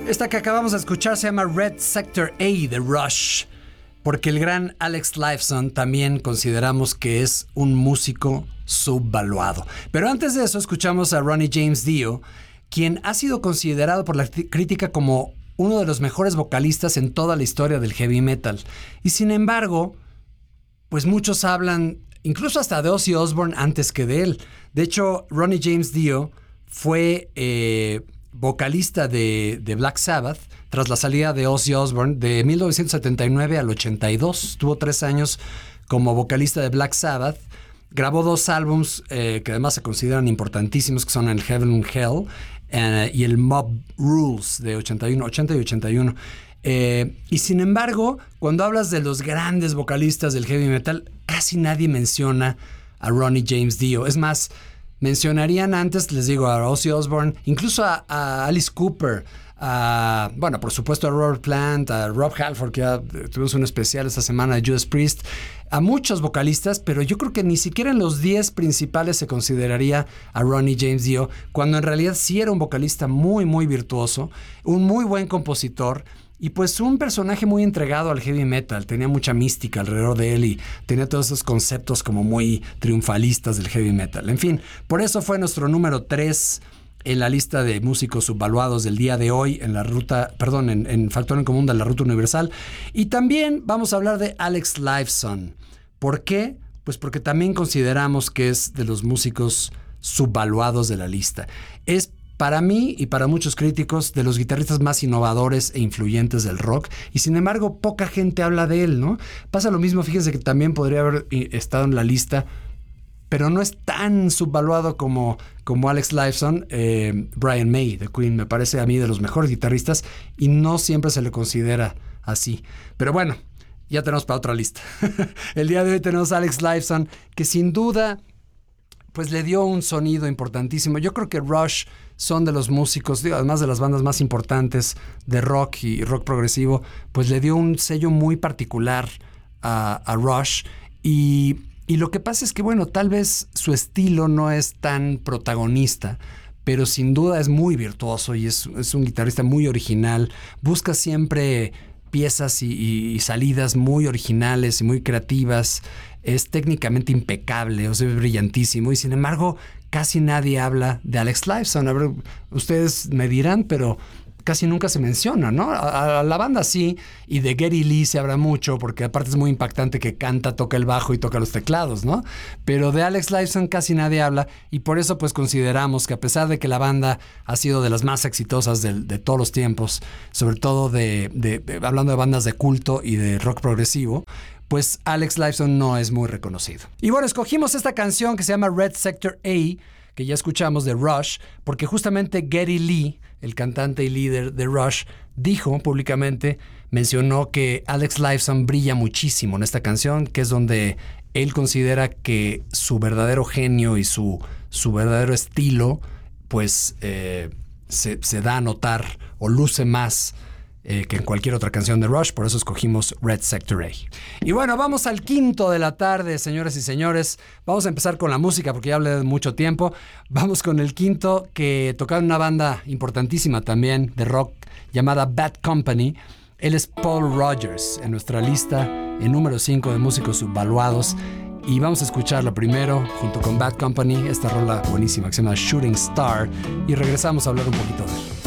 Esta que acabamos de escuchar se llama Red Sector A de Rush, porque el gran Alex Lifeson también consideramos que es un músico subvaluado. Pero antes de eso escuchamos a Ronnie James Dio, quien ha sido considerado por la crítica como uno de los mejores vocalistas en toda la historia del heavy metal. Y sin embargo, pues muchos hablan incluso hasta de Ozzy Osbourne antes que de él. De hecho, Ronnie James Dio fue vocalista de Black Sabbath tras la salida de Ozzy Osbourne de 1979 al 82. Tuvo 3 años como vocalista de Black Sabbath. Grabó 2 álbums que además se consideran importantísimos, que son el Heaven and Hell y el Mob Rules de 80 y 81. Y sin embargo, cuando hablas de los grandes vocalistas del heavy metal, casi nadie menciona a Ronnie James Dio. Es más, mencionarían antes, les digo, a Ozzy Osbourne, incluso a Alice Cooper, bueno, por supuesto a Robert Plant, a Rob Halford, que ya tuvimos un especial esta semana de Judas Priest, a muchos vocalistas, pero yo creo que ni siquiera en los 10 principales se consideraría a Ronnie James Dio, cuando en realidad sí era un vocalista muy, muy virtuoso, un muy buen compositor, y pues un personaje muy entregado al heavy metal. Tenía mucha mística alrededor de él y tenía todos esos conceptos como muy triunfalistas del heavy metal. En fin, por eso fue nuestro número 3 en la lista de músicos subvaluados del día de hoy en la ruta, en Factor en Común de la Ruta Universal. Y también vamos a hablar de Alex Lifeson. ¿Por qué? Pues porque también consideramos que es de los músicos subvaluados de la lista. Es para mí y para muchos críticos de los guitarristas más innovadores e influyentes del rock, y sin embargo poca gente habla de él, ¿no? Pasa lo mismo, fíjense que también podría haber estado en la lista, pero no es tan subvaluado como Alex Lifeson. Brian May de Queen me parece a mí de los mejores guitarristas y no siempre se le considera así. Pero bueno, ya tenemos para otra lista. El día de hoy tenemos a Alex Lifeson, que sin duda pues le dio un sonido importantísimo. Yo creo que Rush son de los músicos, además de las bandas más importantes de rock y rock progresivo, pues le dio un sello muy particular a Rush. Y lo que pasa es que, bueno, tal vez su estilo no es tan protagonista, pero sin duda es muy virtuoso y es un guitarrista muy original. Busca siempre piezas y salidas muy originales y muy creativas. Es técnicamente impecable, o sea, es brillantísimo, y sin embargo casi nadie habla de Alex Lifeson. A ver, ustedes me dirán, pero casi nunca se menciona, ¿no? A la banda sí, y de Geddy Lee se habla mucho, porque aparte es muy impactante que canta, toca el bajo y toca los teclados, ¿no? Pero de Alex Lifeson casi nadie habla, y por eso pues consideramos que a pesar de que la banda ha sido de las más exitosas de todos los tiempos, sobre todo hablando de bandas de culto y de rock progresivo, pues Alex Lifeson no es muy reconocido. Y bueno, escogimos esta canción que se llama Red Sector A, que ya escuchamos, de Rush, porque justamente Geddy Lee, el cantante y líder de Rush, dijo públicamente, mencionó que Alex Lifeson brilla muchísimo en esta canción, que es donde él considera que su verdadero genio y su verdadero estilo, pues se da a notar o luce más que en cualquier otra canción de Rush. Por eso escogimos Red Sector A. Y bueno, vamos al quinto de la tarde, señoras y señores. Vamos a empezar con la música porque ya hablé de mucho tiempo. Vamos con el quinto, que tocaba en una banda importantísima también de rock llamada Bad Company. Él es Paul Rodgers, en nuestra lista en número 5 de músicos subvaluados. Y vamos a escucharlo primero junto con Bad Company, esta rola buenísima que se llama Shooting Star, y regresamos a hablar un poquito de él.